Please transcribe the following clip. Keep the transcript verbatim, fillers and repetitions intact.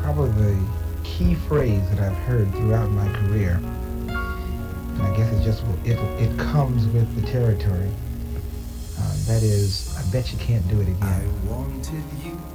probably the key phrase that I've heard throughout my career. And I guess it just it it comes with the territory. Uh, that is, I bet you can't do it again. I wanted you